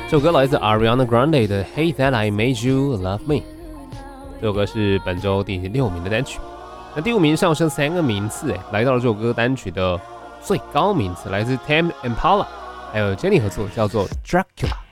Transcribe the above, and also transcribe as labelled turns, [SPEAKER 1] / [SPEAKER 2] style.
[SPEAKER 1] 这首歌来自 Ariana Grande 的《Hey That I Made You Love Me》，这首歌是本周第6名的单曲。那第5名上升3个名次，来到了这首歌单曲的最高名次，来自 Tame Impala 还有 Jennie 合作，叫做 Dracula。